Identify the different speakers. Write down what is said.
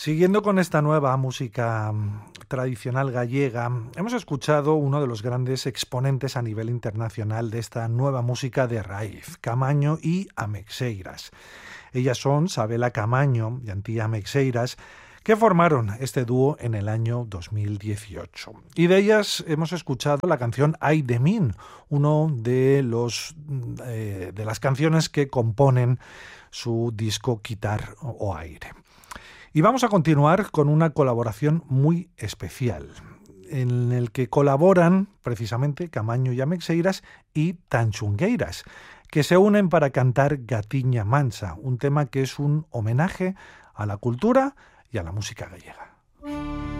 Speaker 1: Siguiendo con esta nueva música tradicional gallega, hemos escuchado uno de los grandes exponentes a nivel internacional de esta nueva música de raíz, Caamaño y Ameixeiras. Ellas son Sabela Caamaño y Antía Ameixeiras, que formaron este dúo en el año 2018. Y de ellas hemos escuchado la canción Ai de Min, uno de las canciones que componen su disco Quitar o Aire. Y vamos a continuar con una colaboración muy especial, en el que colaboran precisamente Caamaño y Ameixeiras y Tanchungueiras, que se unen para cantar Gatiña Mansa, un tema que es un homenaje a la cultura y a la música gallega.